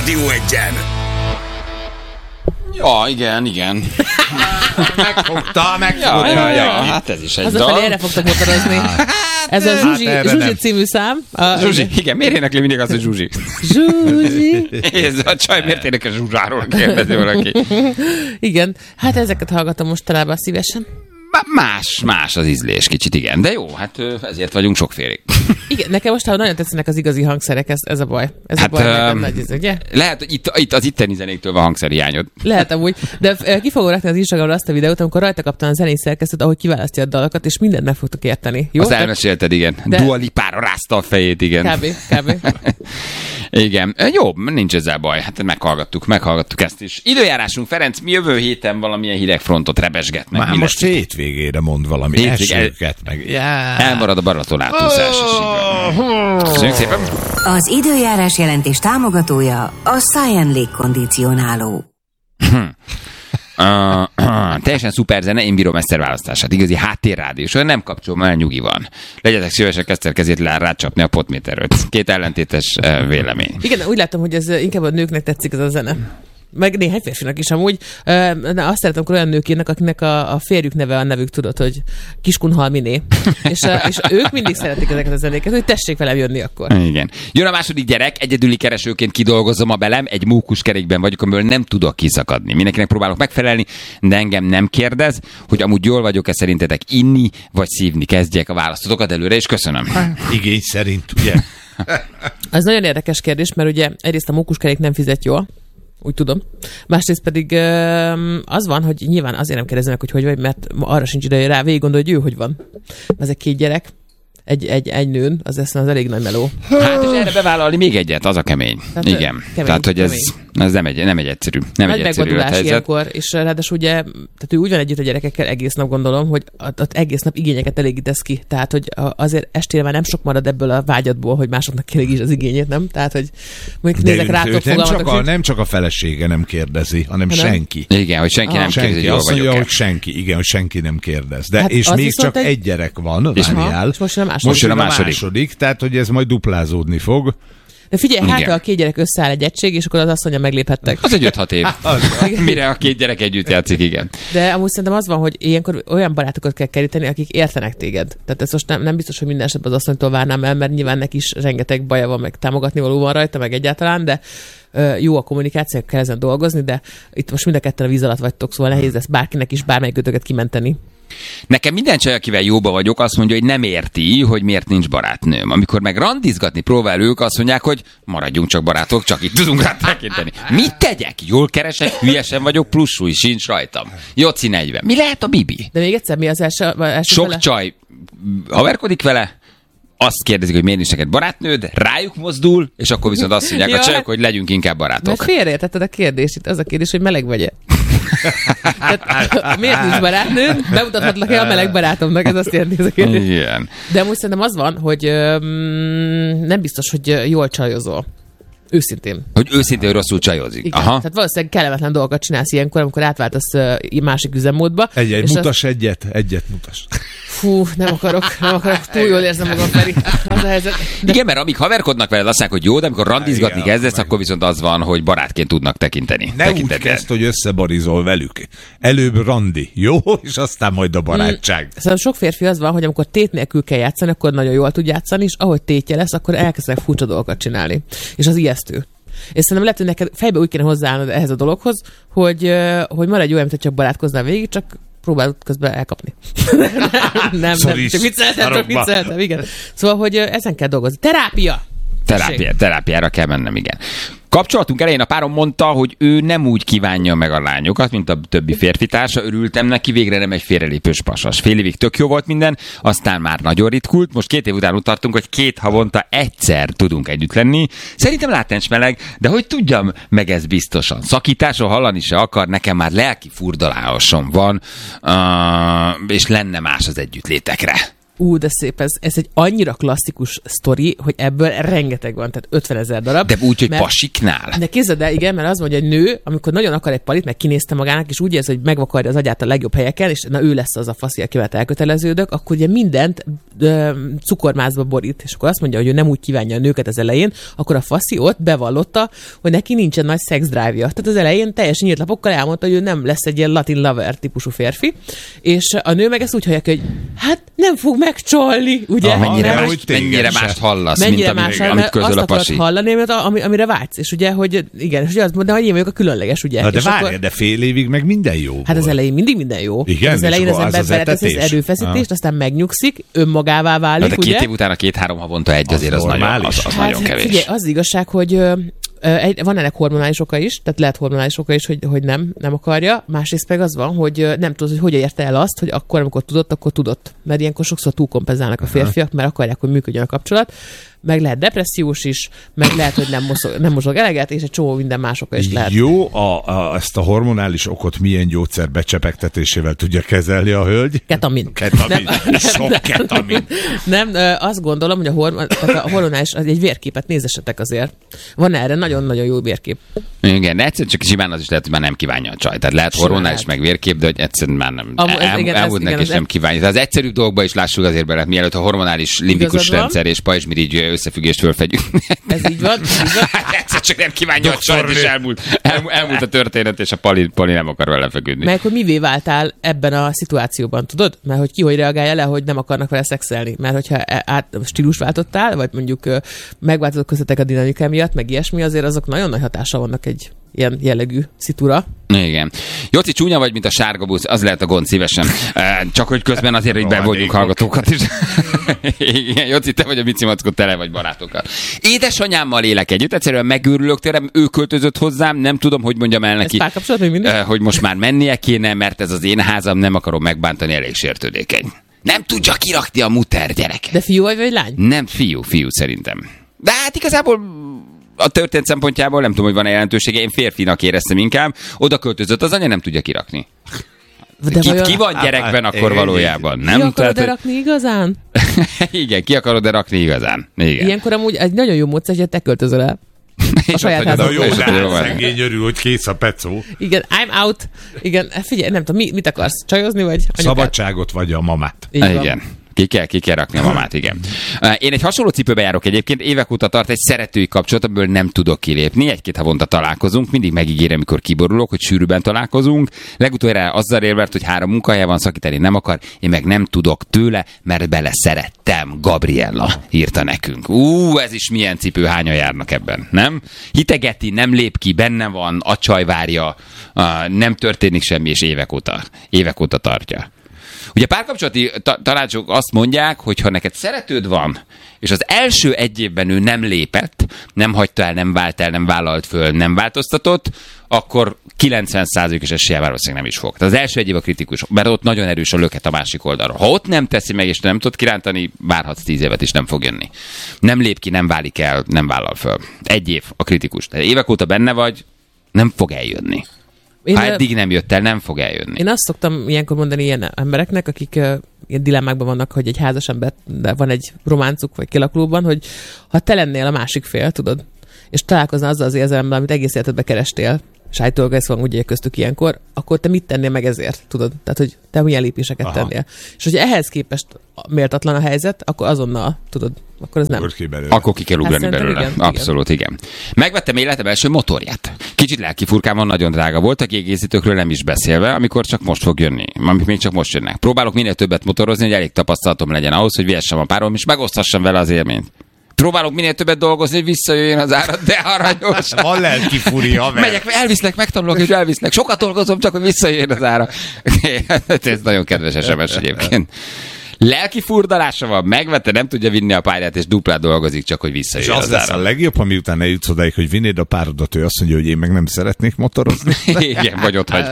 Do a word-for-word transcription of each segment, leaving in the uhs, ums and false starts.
Rádió Egyen. Ja, igen, igen. Megfogta, megfogta. Ja, ja, ja, hát ez is egy az dal. Azokkal erre fogtak motorozni. Ez a Zsuzsi, hát Zsuzsi című szám. A, Zsuzsi, igen, miért énekli mindig azt, hogy Zsuzsi? Zsuzsi. Ez a csaj miért énekel Zsuzsáról, kérdezi valaki. Igen, hát ezeket hallgatom mostanában szívesen. Más, más az ízlés kicsit, igen. De jó, hát ezért vagyunk sokfélék. Igen, nekem most nagyon tetszenek az igazi hangszerek, ez, ez a baj. Ez Hát, a baj, nekem um, nagy ez, ugye? Lehet, hogy itt, itt az itteni zenéktől van hangszerhiányod. Lehet amúgy, de eh, ki fogom rakni az Instagramra azt a videót, amikor rajta kaptam a zenei szerkesztőt, ahogy kiválasztja a dalokat, és mindent meg fogtok érteni. Jó? Azt elmesélted, igen. De- Dua Lipára rázta a fejét, igen. Kb. Kb. Igen. Jó, nincs ezzel baj. Hát meghallgattuk, meghallgattuk ezt is. Időjárásunk, Ferenc, mi jövő héten valamilyen hidegfrontot rebesgetnek. Már Mi most lesz? hétvégére mond valami Hétvég- esőket meg. Yeah. Elmarad a Balaton átúszás is. így. Köszönjük szépen. Az időjárás jelentés támogatója a Cyan légkondicionáló. Uh, uh, teljesen szuper zene, én bírom Eszter választását. Igazi háttérrádió, és olyan nem kapcsolom el, nyugi van. Legyetek szívesek Eszter kezét le rácsapni a potméterről. Két ellentétes uh, vélemény. Igen, úgy látom, hogy ez eh, inkább a nőknek tetszik ez a zene. Meg néhány férfinak is amúgy. Ö, na, azt szeretem, amikor olyan nők írnak, akiknek a, a férjük neve a nevük, tudod, hogy Kiskunhal Miné. és, a, és ők mindig szeretik ezeket a zenéket, hogy tessék velem jönni akkor. Igen. Jön a második gyerek, egyedüli keresőként kidolgozom a belem, egy mókus kerékben vagyok, amiből nem tudok kiszakadni. Mindenkinek próbálok megfelelni, de engem nem kérdez, hogy amúgy jól vagyok-e szerintetek inni, vagy szívni kezdjek a választotokat előre, és köszönöm. Igény szerint, ugye? Ez nagyon érdekes kérdés, mert ugye egyrészt a mókuskerék nem fizet jól, úgy tudom. Másrészt pedig öm, az van, hogy nyilván azért nem kérdezem meg, hogy hogy vagy, mert arra sincs ideje rá, végig gondol, hogy ő hogy van. Ezek két gyerek, egy, egy, egy nőn, az az elég nagy meló. Hát és erre bevállalni még egyet, az a kemény. Tehát, Igen. kemény, Tehát, hogy ez, kemény. ez nem, egy, nem egy egyszerű. Nem Nagy egy egyszerű megvadulás helyzet. ilyenkor, és ráadásul ugye, tehát ő úgy van együtt a gyerekekkel egész nap, gondolom, hogy ott egész nap igényeket elégítesz ki. Tehát, hogy azért estére már nem sok marad ebből a vágyadból, hogy másoknak kielégíts az igényét, nem? Tehát, hogy mondjuk De nézek őt- rátok, őt nem, csak fogalmatok, a, hogy nem csak a felesége nem kérdezi, hanem Hanem? senki. Igen, hogy senki Aha. nem kérdezi, hogy Senki jól azt mondja, vagyok-e. hogy senki, igen, hogy senki nem kérdez. De, Hát és az még viszont csak egy- egy gyerek van, És- várjál. és most jön a második. Most jön a második. második, tehát hogy ez majd duplázódni fog. De figyelj, hát Igen. ha a két gyerek összeáll egy egység, és akkor az azt mondja, megléphettek. Az egy öt-hat év. Mire a két gyerek együtt játszik, igen. De amúgy szerintem az van, hogy ilyenkor olyan barátokat kell keríteni, akik értenek téged. Tehát ez most nem, nem biztos, hogy minden esetben az asszonytól várnám el, mert nyilván neki is rengeteg baja van, meg támogatni való van rajta, meg egyáltalán, de ö, jó a kommunikáció, kell ezen dolgozni, de itt most mind a ketten a víz alatt vagytok, szóval nehéz lesz bárkinek is bármelyik kötöket kimenteni. Nekem minden csaj, akivel jóba vagyok, azt mondja, hogy nem érti, hogy miért nincs barátnőm. Amikor meg randizgatni próbál ők, azt mondják, hogy maradjunk csak barátok, csak itt tudunk rá tekinteni. Mit tegyek? Jól keresek, hülyesen vagyok, plusz súly sincs rajtam. Joci negyven. Mi lehet a Bibi? De még egyszer, mi az első, első Sok fele? csaj haverkodik vele, azt kérdezik, hogy miért nincs neked barátnőd, rájuk mozdul, és akkor viszont azt mondják Ja, a csajok, hát- hogy legyünk inkább Mert barátok. félreértetted a kérdést, itt az a kérdés, hogy meleg vagy-e. Tehát, miért nincs barátnőd? Bemutathatlak-e a meleg barátomnak? Ez azt jelenti ez a kérdés. Igen. De amúgy szerintem az van, hogy öm, nem biztos, hogy ö, jól csajozol. Őszintén. Hogy őszintén rosszul csajozik. Igen. Aha. Tehát valószínűleg kellemetlen dolgokat csinálsz ilyenkor, amikor átváltasz ö, másik üzemmódba. Egy, egy és mutas egyet, egyet mutas. Az, fú, nem akarok, nem akarok, túl jól érzem magam, Feri. Az a helyzet. De Igen, mert amíg haverkodnak veled, azt mondják, hogy jó, de amikor randizgatni Igen, kezdesz, meg- akkor viszont az van, hogy barátként tudnak tekinteni. Ne úgy Tekinted el. kezd, hogy összebarizol velük. Előbb randi, jó? És aztán majd a barátság. Szerintem sok férfi az van, hogy amikor tét nélkül kell játszani, akkor nagyon jól tud játszani, és ahogy tétje lesz, akkor elkezdenek furcsa dolgokat csinálni. És az ijesztő. És szerintem lehet, hogy neked fejbe úgy kéne hozzáállnod ehhez a dologhoz, hogy, ö, hogy maradj olyan, mint hogy csak barátkoznál végig, csak próbálod közben elkapni. nem, nem, Szoríts csak vicceltem, csak sarokba. vicceltem, igen. Szóval, hogy ö, ezen kell dolgozni. Terápia! Terápia, terápiára kell mennem, igen. Kapcsolatunk elején a párom mondta, hogy ő nem úgy kívánja meg a lányokat, mint a többi férfi társa. Örültem neki, végre nem egy félrelépős pasas. Fél évig tök jó volt minden, aztán már nagyon ritkult. Most két év után úgy tartunk, hogy két havonta egyszer tudunk együtt lenni. Szerintem látens meleg, de hogy tudjam meg ez biztosan. Szakításról hallani se akar, nekem már lelki furdalásom van, uh, és lenne más az együttlétekre. Ú, de szép, ez, ez egy annyira klasszikus sztori, hogy ebből rengeteg van, tehát ötvenezer darab. De úgy, hogy mert, pasiknál? De képzeld el, igen, mert az mondja, hogy nő, amikor nagyon akar egy palit, meg kinézte magának, és úgy érzi, hogy megvakarja az agyát a legjobb helyeken, és na ő lesz az a faszi, akivel elköteleződök, akkor ugye mindent ö, cukormázba borít, és akkor azt mondja, hogy ő nem úgy kívánja a nőket az elején, akkor a faszi ott bevallotta, hogy neki nincsen nagy sex drive-ja. Tehát az elején teljesen nyílt lapokkal elmondta, hogy ő nem lesz egy ilyen latin lover típusú férfi, és a nő meg ezt úgy hallja, hogy hát nem fog megcsalni, ugye? Ah, mennyire, Aha, más, hogy téged mennyire se. mást hallasz, Mennyire mint más, amit, amit közöl a pasi. hallani, amit, ami, amire vágysz, és ugye, hogy igen, és ugye azt mondta, hogy én vagyok a különleges, ugye? Na de és várj, akkor, de fél évig meg minden jó hát az volt. elején mindig minden jó. Igen, az elején és az akkor ember az az beleteszi az etetés? erőfeszítést, aztán megnyugszik, önmagává válik, Na, de két ugye? év után a két-három havonta egy azért az, Az nagyon, normális. az, az Hát, nagyon kevés. Figyelj, az igazság, hogy ö, ö, egy, van ennek hormonális oka is, tehát lehet hormonális oka is, hogy, hogy nem, nem akarja. Másrészt meg az van, hogy ö, nem tudod, hogy hogy érte el azt, hogy akkor, amikor tudott, akkor tudott. Mert ilyenkor sokszor túlkompenzálnak a férfiak, mert akarják, hogy működjön a kapcsolat. Meg lehet depressziós is, meg lehet, hogy nem mozog, nem mozog eleget, és egy csomó minden más oka is lehet. Jó, a, a, ezt a hormonális okot milyen gyógyszer becsepegtetésével tudja kezelni a hölgy? Ketamin. Ketamin. Nem. Sok ketamin. Nem, ö, azt gondolom, hogy a, hormon, tehát a hormonális, az egy vérképet nézessetek azért. Van erre nagyon-nagyon jó vérkép. Igen, de egyszerűen csak simán az is lehet, hogy már nem kívánja a csaj. Tehát lehet Simán hormonális lehet. meg vérkép, de hogy egyszerűen már nem. Am- ez- el, igen, ez- elmúlt neki, igen, és ez- nem kívánja. Tehát az egyszerűbb dolgokba is lássuk azért bele, mielőtt a hormonális limbikus Igazad van. rendszer és pajzsmirigy összefüggést fölfedjük. Ez így van, így van. Egyszer csak nem kívánja a csajt, és elmúlt, elmúlt, elmúlt a történet, és a Pali, Pali nem akar vele feküdni. Meg hogy mivé váltál ebben a szituációban, tudod? Mert hogy ki hogy reagálja le, hogy nem akarnak vele szexelni. Mert hogyha e- át, stílus váltottál, vagy mondjuk ö, megváltozott köztetek a dinamika miatt, meg ilyesmi, azért azok nagyon nagy hatással vannak egy ilyen jellegű szitura. Igen. Joci, csúnya vagy, mint a sárga busz, az lehet a gond szívesen. Csak hogy közben azért, hogy bevonjuk hallgatókat is. Igen, Joci, te vagy a Mici Mackó, tele vagy barátokkal. Édesanyámmal élek együtt, egyszerűen megőrülök tőlem, ő költözött hozzám, nem tudom, hogy mondjam el neki, Ez párkapcsolat még mindig? hogy most már mennie kéne, mert ez az én házam, nem akarom megbántani, elég sértődékeny. Nem tudja kirakni a muter gyereke. De fiú vagy, vagy lány? Nem, fiú, fiú szerintem. De hát igazából a történet szempontjából nem tudom, hogy van-e jelentősége. Én férfinak éreztem inkább. Oda költözött, az anya nem tudja kirakni. De Ki, vajon- ki van gyerekben Hát, akkor igen, valójában? Ki Nem? akarod hogy- rakni igazán? Igen, ki akarod-e rakni igazán? Igen. Ilyenkor amúgy egy nagyon jó módszer, hogy te költözöl el. És a saját ott hagyod Na házad. a- jó, és de ott hát van. szegény örül, hogy kész a pecó. Igen, I'm out. Igen, figyelj, nem tudom, mi, mit akarsz? Csajozni, vagy anyukát? Szabadságot vagy a mamát. Így van. Igen. Ki kell, ki kell rakni a mamát, igen. Én egy hasonló cipőbe járok egyébként, évek óta tart egy szeretői kapcsolat, amiből nem tudok kilépni. Egy-két havonta találkozunk, mindig megígérem, amikor kiborulok, hogy sűrűben találkozunk. Legutoljára azzal érvelt, hogy három munkahelye van, szakítani nem akar, én meg nem tudok tőle, mert bele szerettem. Gabriella írta nekünk. Ú, ez is milyen cipő, hányan járnak ebben, nem? Hitegeti, nem lép ki, benne van, a csaj várja, nem történik semmi, és évek óta, évek óta tartja. Ugye párkapcsolati ta- tanácsok azt mondják, hogy ha neked szeretőd van, és az első egy évben ő nem lépett, nem hagyta el, nem vált el, nem vállalt föl, nem változtatott, akkor kilencven százalékos eséllyel valószínűleg nem is fog. Tehát az első egy év a kritikus, mert ott nagyon erős a löket a másik oldalra. Ha ott nem teszi meg, és nem tud kirántani, várhatsz tíz évet is, nem fog jönni. Nem lép ki, nem válik el, nem vállal föl. Egy év a kritikus. Tehát évek óta benne vagy, nem fog eljönni. Én, Ha ö, eddig nem jött el, nem fog eljönni. Én azt szoktam ilyenkor mondani ilyen embereknek, akik uh, ilyen dilemmákban vannak, hogy egy házas ember, de van egy románcuk vagy kialakulóban, hogy ha te lennél a másik fél, tudod, és találkoznál azzal az érzelemmel, amit egész életedben kerestél, és állítólag ez van ugye köztük ilyenkor, akkor te mit tennél meg ezért, tudod? Tehát, hogy te milyen lépéseket Aha. tennél. És hogyha ehhez képest méltatlan a helyzet, akkor azonnal, tudod, akkor ez nem. Akkor ki belőle. Akkor ki kell ugrani Hát szerintem belőle. igen, Abszolút, igen. Megvettem életem első motorját. Kicsit lelkifurkában, nagyon drága volt, a kiegészítőkről nem is beszélve, amikor csak most fog jönni. Amik még csak most jönnek. Próbálok minél többet motorozni, hogy elég tapasztalatom legyen ahhoz, hogy vihessem a párom, és megosztassam vele az élményt. Próbálok minél többet dolgozni, hogy visszajöjjön az árat, de aranyos. Van lelki furi, haver. Megyek, elviszlek, megtanulok, és elviszlek. Sokat dolgozom, csak hogy visszajöjjön az ára. Ez nagyon kedves es em es egyébként. Lelki furdalása van, megvette, nem tudja vinni a pályát, és duplát dolgozik, csak hogy És visszajöjjön az az lesz a ára. legjobb, ami után eljutsz odáig, hogy vinnéd a párodat, ő azt mondja, hogy én meg nem szeretnék motorozni. Igen, vagy ott hagy.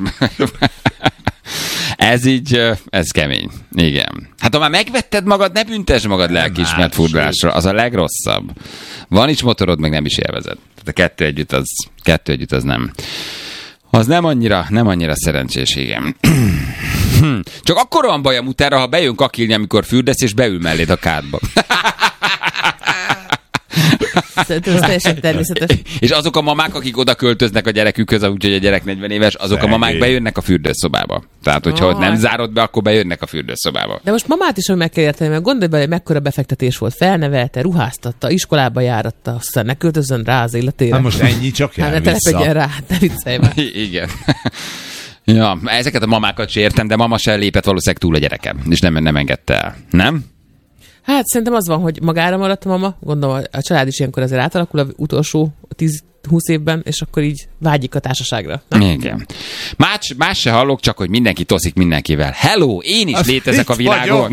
Ez így, ez kemény. Igen. Hát ha már megvetted magad, ne büntesd magad lelkiismert furdalásra. Az a legrosszabb. Van is motorod, meg nem is élvezed. Tehát a kettő együtt az, kettő együtt az nem. Az nem annyira, nem annyira szerencsés, igen. Csak akkor van baj a mutára, ha bejön kakilni, amikor fürdesz, és beül melléd a kádba. Szerintem ez teljesen természetes. És azok a mamák, akik oda költöznek a gyerekükhöz, úgyhogy a gyerek negyven éves, azok Szegény. a mamák bejönnek a fürdőszobába. Tehát, hogyha ott nem zárod be, akkor bejönnek a fürdőszobába. De most mamát is meg kell érteni, mert gondolj bele, hogy mekkora befektetés volt. Felnevelte, ruháztatta, iskolába járatta, aztán ne költözzön rá az életére. Hát most ennyi csak jár hát, vissza. Ne rá, ne viccelj már. Igen. Ja, ezeket a mamákat sem értem, de mama sem lépett valószínűleg túl a gyerekem, és nem, nem engedte el. Nem? Hát szerintem az van, hogy magára maradt a mama, gondolom a család is ilyenkor azért átalakul az utolsó tíz-húsz évben, és akkor így vágyik a társaságra. Nem? Igen. Más, más se hallok, csak hogy mindenki toszik mindenkivel. Hello, én is Azt létezek a világon.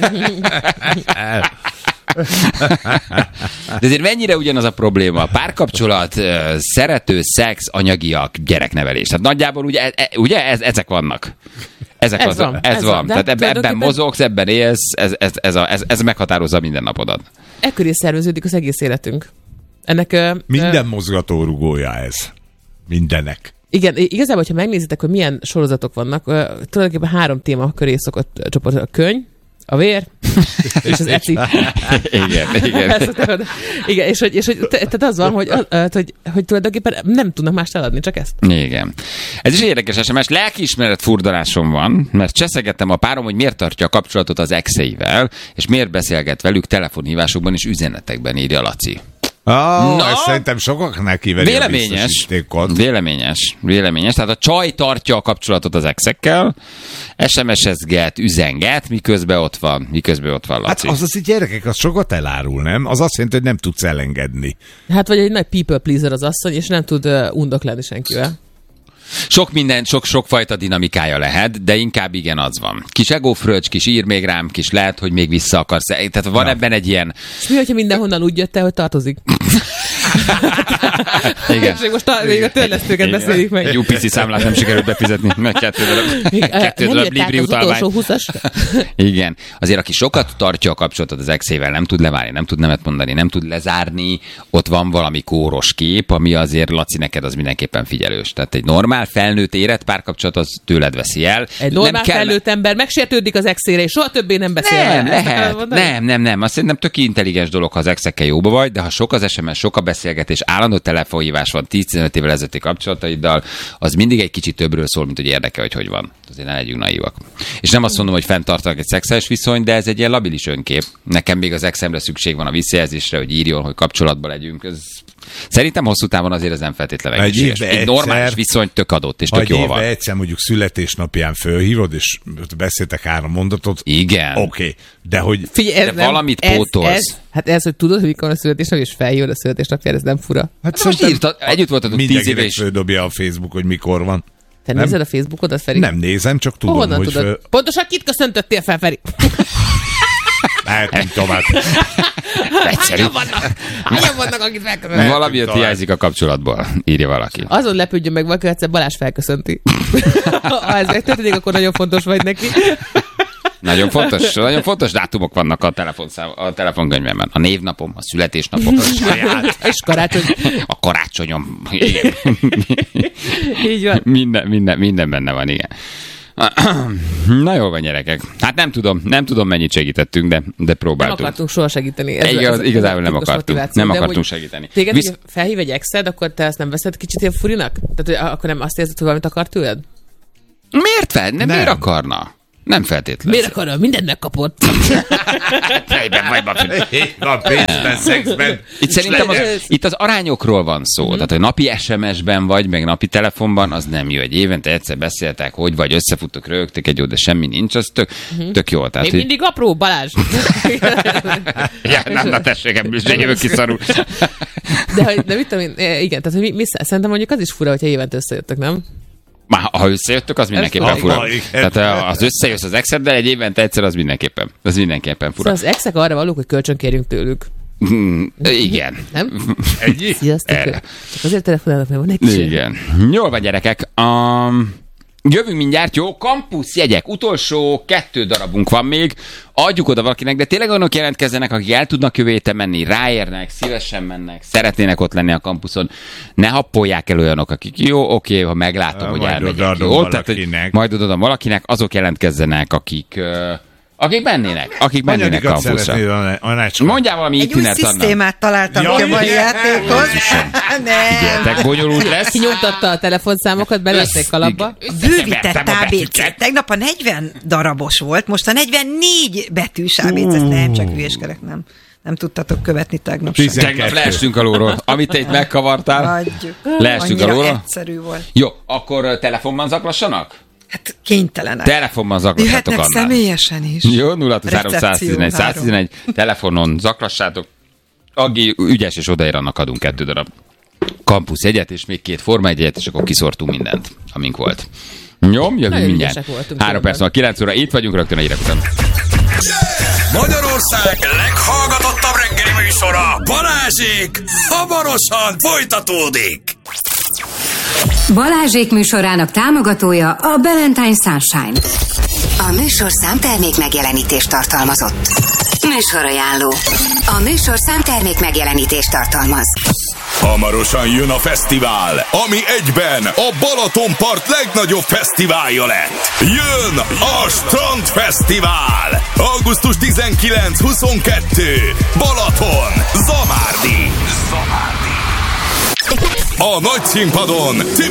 De azért mennyire ugyanaz a probléma? Párkapcsolat, szerető, szex, anyagiak, gyereknevelés. Tehát nagyjából ugye, ugye ez, ezek vannak. Ezek ez az, van. Ez, ez van. van. Tehát ebben, ebben mozogsz, ebben élsz, ez, ez, ez, a, ez, ez meghatározza minden napodat. Ekkor is szerveződik az egész életünk. Ennek, Minden uh, mozgatórugója ez. Mindenek. Igen, igazából, hogyha megnézitek, hogy milyen sorozatok vannak, uh, tulajdonképpen három téma köré szokott csoport. A könyv, a vér, és az eci. Igen, igen. Igen, és hogy, és hogy tehát az van, hogy, hogy, hogy tulajdonképpen nem tudnak mást eladni, csak ezt. Igen. Ez is érdekes es em es. Lelkiismeret furdalásom van, mert cseszegettem a párom, hogy miért tartja a kapcsolatot az exeivel, és miért beszélget velük telefonhívásokban és üzenetekben, írja Laci. Ah, ez szerintem sokaknak kiveri a biztosítékot. Véleményes, véleményes. Tehát a csaj tartja a kapcsolatot az exekkel, es em es-ezget, üzenget, miközben ott van, miközben ott van Laci. Hát az az így gyerekek, az sokat elárul, nem? Az azt jelenti, hogy nem tudsz elengedni. Hát vagy egy nagy people pleaser az asszony, és nem tud uh, undok lenni senkivel. Sok minden, sok, sokfajta dinamikája lehet, de inkább igen, az van. Kis egófröccs, kis ír még rám, kis lehet, hogy még vissza akarsz. Tehát van ja. ebben egy ilyen... És mi, hogyha mindenhonnan úgy jött el, hogy tartozik? Igen. És most a, még a törlesztőket beszéljük meg. Egy u pé cé számlát nem sikerült befizetni, meg kettő darab Libri utalvány. Igen. Azért, aki sokat tartja a kapcsolatot az exével, nem tud leválni, nem tud nemet mondani, nem tud lezárni, ott van valami kóros kép, ami azért, Laci, neked az mindenképpen figyelős. Tehát egy normál felnőtt érett párkapcsolat az tőled veszi el. Egy normál kell... felnőtt ember megsértődik az exére, és soha többé nem beszél. Nem, lehet. Nem, nem, nem. Azt szerintem tök intelligens dolog, ha az exekkel jóba vagy, de ha sok az es em es, sok a beszélgetés, állandó telefonhívás van tíz-tizenöt évvel ezelőtti kapcsolataiddal, az mindig egy kicsit többről szól, mint hogy érdekel, hogy hogy van. Azért ne legyünk naívak. És nem azt mondom, hogy fenntartanak egy szexuális viszony, de ez egy ilyen labilis önkép. Nekem még az exemre szükség van a visszajelzésre, hogy írjon, hogy kapcsolatban legyünk. Ez... Szerintem hosszú távon azért ez nem feltétlenül egészséges. Egy, egy normális viszony tök adott, és tök jól van. Egyszer mondjuk születésnapján fölhívod, és beszéltek három mondatot. Igen. Oké, okay. De hogy... Figyelj, de nem, valamit ez, pótolsz. Ez, hát ez, hogy tudod, hogy mikor a születésnap, és felhívod a születésnapjára, ez nem fura. Hát most írtad, együtt voltatok tíz éve, és... földobja a Facebook, hogy mikor van. Te nem? Nézed a Facebookodat, Feri? Nem nézem, csak tudom, honnan hogy... Tudod? Föl... Pontosan kit köszöntöttél fel, Feri? Lehetünk tovább. Hányan vannak? Hányan vannak, akit felköszöntöttél? Valami ott hiányzik a kapcsolatból, írja valaki. Azon lepődjön meg, valaki egyszer Balázs felköszönti. Ha ez megtörténik, akkor nagyon fontos vagy neki. Nagyon fontos, nagyon fontos dátumok vannak a, telefonszám, a telefonkönyvemben. A névnapom, a születésnapom, a saját. És karácsony. A karácsonyom. Igen. Így van. Minden, minden, minden benne van, igen. Na jól van, gyerekek. Hát nem tudom, nem tudom, mennyit segítettünk, de, de próbáltunk. Nem akartunk soha segíteni. Ez, Igaz, ez, igazából nem akartunk. Nem akartunk segíteni. Téged, Visz... hogy felhív egy exed, akkor te ezt nem veszed kicsit ilyen furinak? Tehát, hogy akkor nem azt érzed, hogy valamit akar tőled? Miért fel? Nem, nem. Miért akarna? Nem feltétlenül. Miért akarna? Mindent megkapott. Fejben, vajban. A pénzben, szexben. Itt szerintem az, itt az arányokról van szó. Mm-hmm. Tehát, hogy napi es em es-ben vagy, meg napi telefonban, az nem jó. Egy évente egyszer beszéltek, hogy vagy, összefuttok, rögtök egy jó, de semmi nincs, az tök, mm-hmm. tök jó. Tehát, még hogy... mindig apró, Balázs. Ja, nem, na tessék, ebből jövök ki szarul. De, hogy, de mit tudom én, igen, tehát mi, mi, szerintem mondjuk az is fura, hogyha évente összejöttök, nem? Már ha összejöttök, az mindenképpen ez fura. Tehát az összejössz az exeddel egy évente egyszer, az mindenképpen, az mindenképpen fura. Szóval az exek arra valók, hogy kölcsönkérjünk tőlük. Mm, igen. Nem? Ennyi? Sziasztok. Csak azért telefonálnak, mert van egy kis. Igen. Jól van, gyerekek. Um, Jövünk mindjárt, jó? Campus jegyek, utolsó kettő darabunk van még. Adjuk oda valakinek, de tényleg olyanok jelentkezzenek, akik el tudnak jövő héten menni, ráérnek, szívesen mennek, szeretnének ott lenni a kampuszon. Ne happolják el olyanok, akik jó, oké, ha meglátom, hogy elmegyek. Jó, tehát, hogy majd odaadom valakinek, azok jelentkezzenek, akik... Uh, Akik mennének, akik mennének kampuszra. Mondjál valami itinert annak. Egy új szisztémát találtam ki a mai játékhoz. Figyeljetek, bonyolult lesz. Kinyomtatta a telefonszámokat, belőtték a labba. Bővített á bé cé. Tegnap a negyven darabos volt, most a negyvennégy betűs á bé cé. Uh. Nem, csak hülyeskedek, nem. Nem tudtatok követni tegnap sem. Tegnap leestünk a lóról. Amit te itt megkavartál, hagyjuk. Leestünk a lóról. Egyszerű volt. Jó, akkor telefonban zaklassanak? Hát kénytelenek. Telefonban zaklassátok annál. Jöhetnek személyesen is. Jó, nulla három száz tizenegy száz tizenegy telefonon zaklassátok. Agi ügyes, és odaér, annak adunk kettő darab kampusz egyet, és még két forma egyet, és akkor kiszortunk mindent, amink volt. Jó, jövünk mindjárt. Három perc van, kilenc óra, itt vagyunk rögtön a hírek után. Magyarország leghallgatottabb reggeli műsora, Balázsék, hamarosan folytatódik. Balázsék műsorának támogatója a Valentine Sunshine. A műsorszám termék megjelenítést tartalmazott. Műsorajánló. A műsorszám termék megjelenítést tartalmaz. Hamarosan jön a fesztivál, ami egyben a Balatonpart legnagyobb fesztiválja lett. Jön a Strandfesztivál! augusztus tizenkilenc huszonkettő Balaton, Zamárdi. Zamárdi. A nagy színpadon